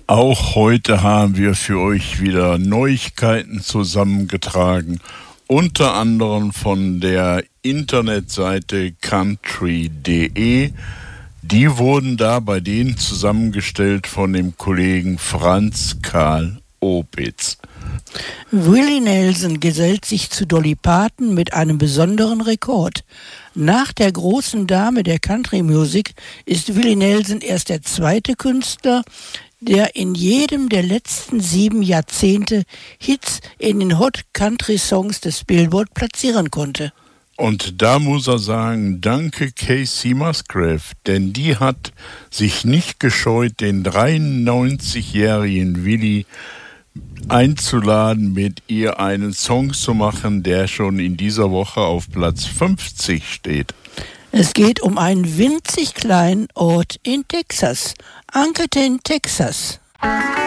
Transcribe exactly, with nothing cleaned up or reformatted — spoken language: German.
Auch heute haben wir für euch wieder Neuigkeiten zusammengetragen, unter anderem von der Internetseite country punkt de. Die wurden da bei denen zusammengestellt von dem Kollegen Franz Karl Opitz. Willie Nelson gesellt sich zu Dolly Parton mit einem besonderen Rekord. Nach der großen Dame der Country-Musik ist Willie Nelson erst der zweite Künstler, der in jedem der letzten sieben Jahrzehnte Hits in den Hot Country Songs des Billboard platzieren konnte. Und da muss er sagen, danke Casey Musgrave, denn die hat sich nicht gescheut, den dreiundneunzigjährigen Willie einzuladen, mit ihr einen Song zu machen, der schon in dieser Woche auf Platz fünfzig steht. Es geht um einen winzig kleinen Ort in Texas, Uncanton, Texas.